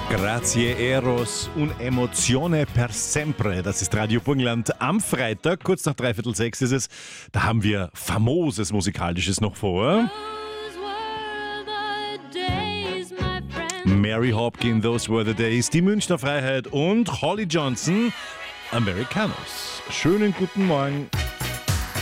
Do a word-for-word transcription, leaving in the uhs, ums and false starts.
Grazie Eros und Emozione per sempre. Das ist Radio Burgenland am Freitag, kurz nach dreiviertel sechs ist es. Da haben wir famoses Musikalisches noch vor. Mary Hopkin, Those Were the Days, die Münchner Freiheit und Holly Johnson, Americanos. Schönen guten Morgen.